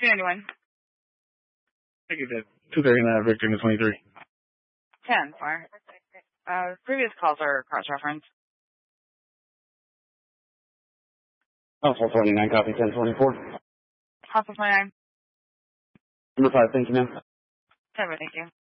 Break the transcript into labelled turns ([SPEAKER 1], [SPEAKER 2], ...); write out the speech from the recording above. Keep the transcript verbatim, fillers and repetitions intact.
[SPEAKER 1] two ninety-one.
[SPEAKER 2] I get that. two thirty-nine, Victor in the twenty-three.
[SPEAKER 1] ten four. Uh, previous calls are cross-referenced.
[SPEAKER 2] Hospital twenty-nine, copy ten twenty-four.
[SPEAKER 1] Hospital twenty-nine.
[SPEAKER 2] Number five, thank you, ma'am.
[SPEAKER 1] Seven, thank you.